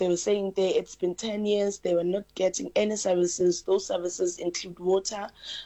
they were saying it's been 10 years, they were not getting any services. Those services include water,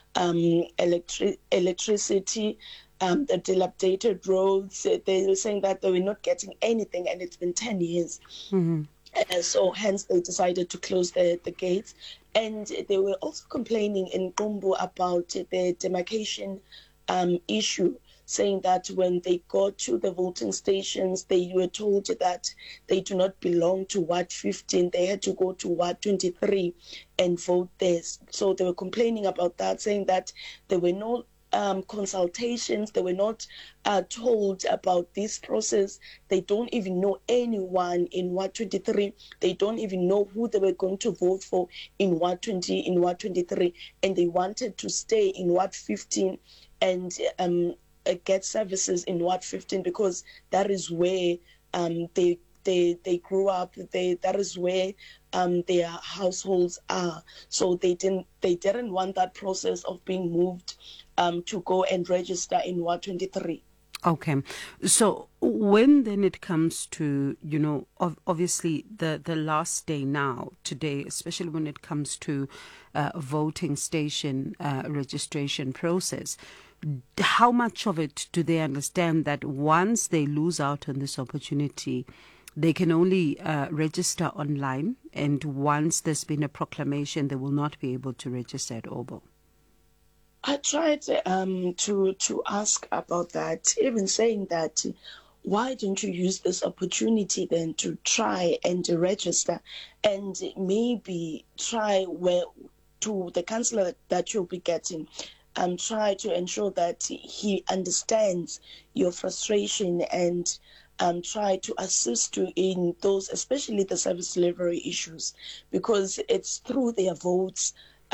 electricity, the dilapidated roads. They were saying that they were not getting anything, and it's been 10 years. Mm-hmm. So hence they decided to close the gates. And they were also complaining in Qumbu about the demarcation issue, saying that when they got to the voting stations, they were told that they do not belong to Ward 15. They had to go to Ward 23 and vote there. So they were complaining about that, saying that there were no consultations. They were not told about this process. They don't even know anyone in Ward 23. They don't even know who they were going to vote for in Ward 20, in Ward 23, and they wanted to stay in Ward 15 and get services in Ward 15 because that is where they grew up. That is where their households are. So they didn't want that process of being moved to go and register in Ward 23. Okay. So when then it comes to, obviously the last day now, today, especially when it comes to voting station registration process, how much of it do they understand that once they lose out on this opportunity, they can only register online, and once there's been a proclamation, they will not be able to register at Obo? I tried to ask about that, even saying that why don't you use this opportunity then to try and register, and maybe try to the councillor that you'll be getting, try to ensure that he understands your frustration and try to assist you in those, especially the service delivery issues, because it's through their votes,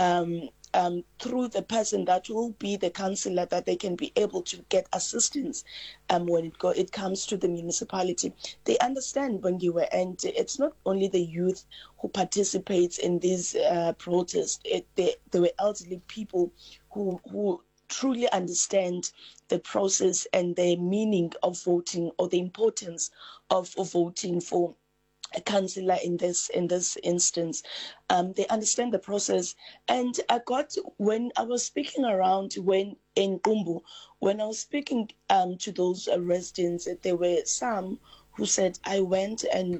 through the person that will be the councillor, that they can be able to get assistance when it comes to the municipality. They understand, Bongiwe, and it's not only the youth who participates in these protests. There were elderly people who truly understand the process and the meaning of voting, or the importance of voting for a councillor in this instance. They understand the process. And when I was speaking around in Qumbu, when I was speaking to those residents, there were some who said, I went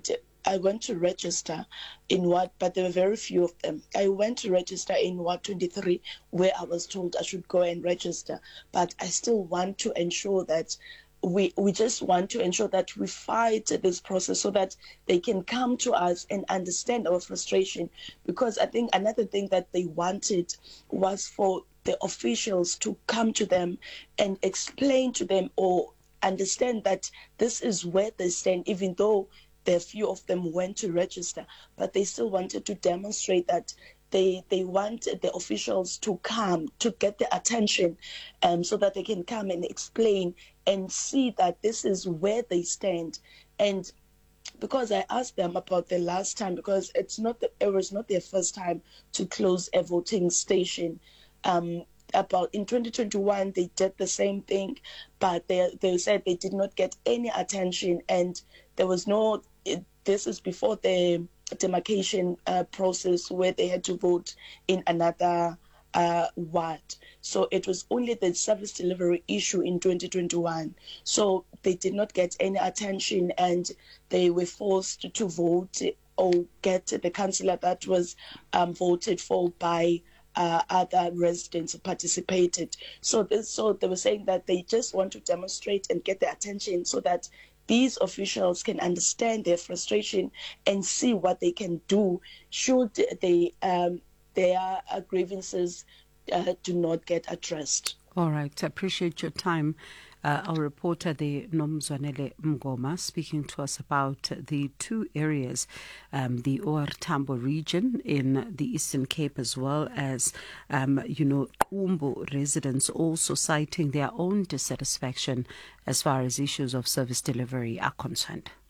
to register in Ward, but there were very few of them. I went to register in Ward 23, where I was told I should go and register. But I still want to ensure that we just want to ensure that we fight this process so that they can come to us and understand our frustration. Because I think another thing that they wanted was for the officials to come to them and explain to them or understand that this is where they stand, even though a few of them went to register, but they still wanted to demonstrate that they want the officials to come to get the attention, so that they can come and explain and see that this is where they stand. And because I asked them about the last time, because it was not their first time to close a voting station. About in 2021 they did the same thing, but they said they did not get any attention, and there was no. This is before the demarcation process where they had to vote in another ward. So it was only the service delivery issue in 2021. So they did not get any attention, and they were forced to vote or get the councillor that was voted for by other residents who participated. So they were saying that they just want to demonstrate and get the attention so that these officials can understand their frustration and see what they can do should their grievances do not get addressed. All right. I appreciate your time. Our reporter, the Nomzwanele Mngoma, speaking to us about the two areas, the OR Tambo region in the Eastern Cape, as well as, Qumbu residents also citing their own dissatisfaction as far as issues of service delivery are concerned.